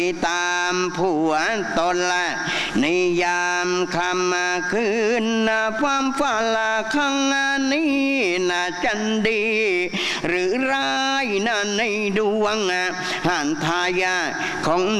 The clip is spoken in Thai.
ตามผัวตนละนิยามคำคืนความฝันละข้างนี้น่าจันดีหรือร้ายในดวงหันทายาของ